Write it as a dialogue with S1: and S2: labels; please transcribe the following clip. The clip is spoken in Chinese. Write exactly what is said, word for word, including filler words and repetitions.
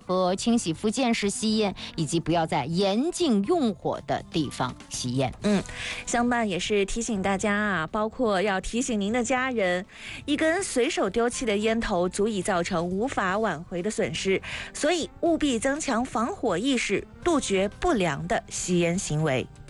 S1: 和清洗附件时吸烟，以及不要在严禁用火的地方吸烟。
S2: 嗯，相伴也是提醒大家啊，包括要提醒您的家人，一根随手丢弃的烟头足以造成无法挽回的损失，所以务必增强防火意识，杜绝不良的吸烟行为。